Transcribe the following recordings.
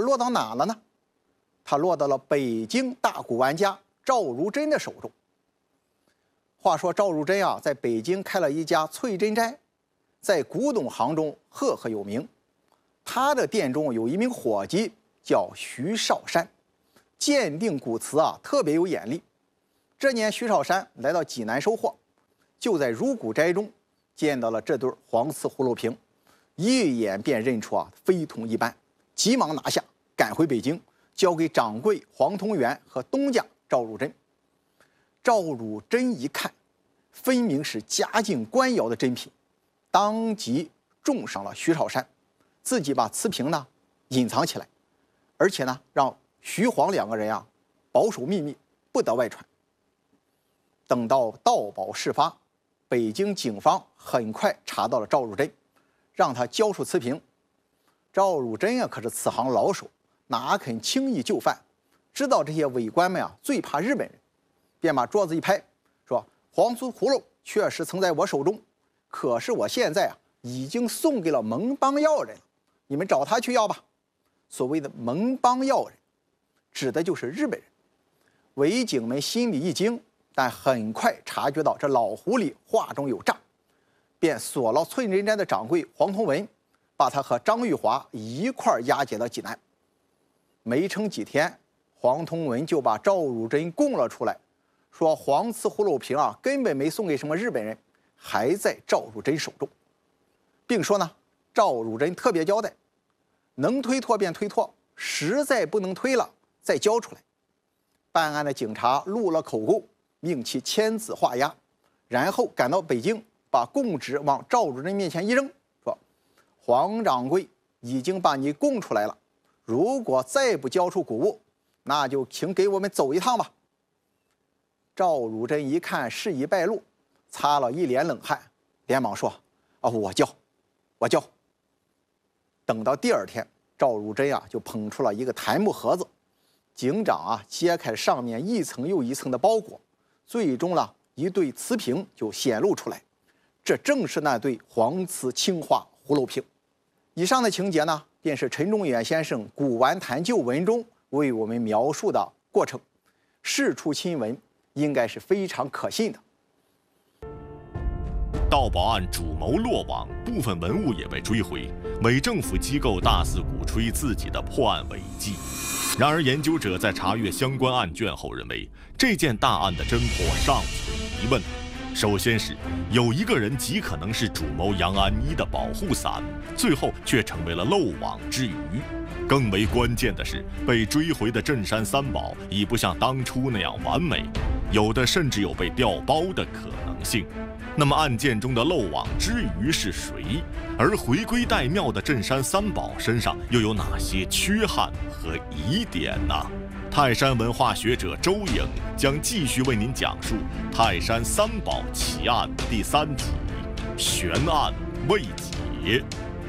落到哪了呢？它落到了北京大古玩家赵如珍的手中。话说赵如珍啊，在北京开了一家翠珍斋，在古董行中赫赫有名。他的店中有一名伙计叫徐少山，鉴定古瓷啊特别有眼力。这年徐少山来到济南收货，就在如古斋中见到了这对黄瓷葫芦瓶，一眼便认出啊非同一般，急忙拿下，赶回北京，交给掌柜黄同元和东家赵如珍。赵如珍一看，分明是家境官窑的珍品，当即重赏了徐少山，自己把瓷瓶呢隐藏起来，而且呢让徐黄两个人啊保守秘密，不得外传。等到盗宝事发，北京警方很快查到了赵如珍，让他交出瓷瓶。赵如珍啊可是此行老手，哪肯轻易就范，知道这些伪官们啊最怕日本人，便把桌子一拍，说黄瓷葫芦确实曾在我手中，可是我现在啊已经送给了蒙邦要人了，你们找他去要吧。所谓的蒙邦要人，指的就是日本人。伪警们心里一惊，但很快察觉到这老狐狸话中有诈，便锁了翠珍斋的掌柜黄同文，把他和张玉华一块押解到济南。没撑几天，黄同文就把赵如珍供了出来，说黄瓷葫芦瓶啊根本没送给什么日本人，还在赵如珍手中，并说呢赵如珍特别交代，能推脱便推脱，实在不能推了再交出来。办案的警察录了口供，命其签字画押，然后赶到北京，把供纸往赵如珍面前一扔，说黄掌柜已经把你供出来了，如果再不交出古物，那就请给我们走一趟吧。赵如珍一看事已败露，擦了一脸冷汗，连忙说啊我交。等到第二天，赵如珍啊就捧出了一个檀木盒子，警长啊揭开上面一层又一层的包裹，最终呢一对瓷瓶就显露出来，这正是那对黄瓷青花葫芦瓶。以上的情节呢，便是陈中远先生《古玩谈旧文》中为我们描述的过程，事出亲闻，应该是非常可信的。 盗宝案主谋落网，部分文物也被追回，伪政府机构大肆鼓吹自己的破案伟绩。然而，研究者在查阅相关案卷后认为，这件大案的侦破尚存疑问。首先是有一个人极可能是主谋杨安一的保护伞，最后却成为了漏网之鱼。更为关键的是，被追回的镇山三宝已不像当初那样完美，有的甚至有被调包的可能性。那么案件中的漏网之鱼是谁？而回归岱庙的镇山三宝身上又有哪些缺憾和疑点呢？泰山文化学者周颖将继续为您讲述《泰山三宝奇案》第3集：悬案未解。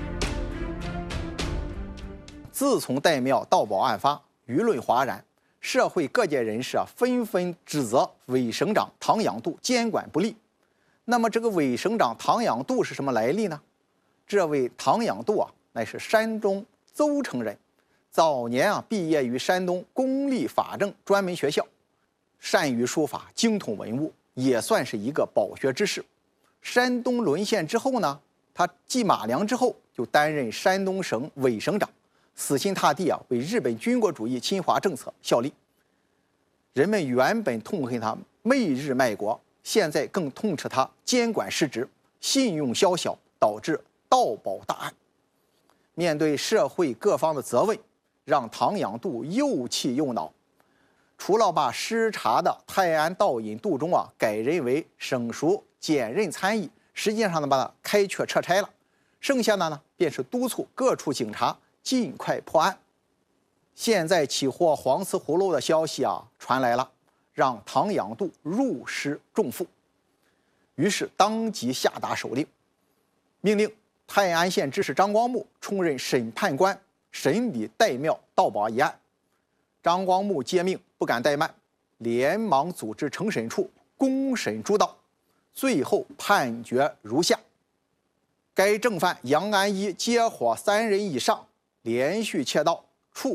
自从岱庙盗宝案发，舆论哗然，社会各界人士纷纷指责伪省长唐养度监管不力。那么这个伪省长唐养度是什么来历呢？这位唐养度乃是山东邹城人，早年毕业于山东公立法政专门学校，善于书法，精通文物，也算是一个饱学之士。山东沦陷之后呢，他继马良之后就担任山东省伪省长，死心塌地为日本军国主义侵华政策效力。人们原本痛恨他媚日卖国，现在更痛斥他监管失职，信用宵小，导致盗宝大案。面对社会各方的责问，让唐养度又气又恼。除了把失察的泰安道尹杜忠改任为省属检任参议，实际上把他开阙撤差了，剩下的呢便是督促各处警察尽快破案。现在起获黄瓷葫芦的消息传来了，让唐养度入师重负，于是当即下达手令，命令泰安县知事张光木充任审判官，审理岱庙盗宝一案。张光木接命不敢怠慢，连忙组织承审处公审诸道，最后判决如下：该正犯杨安一接伙3人以上，连续窃盗